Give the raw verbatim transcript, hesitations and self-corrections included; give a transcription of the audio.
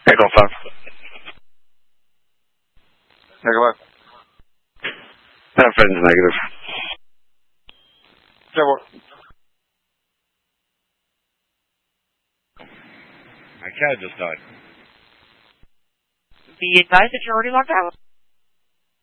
Echo five. Echo five. That friend's negative. Zero. My cat just died. Be advised that you're already logged out.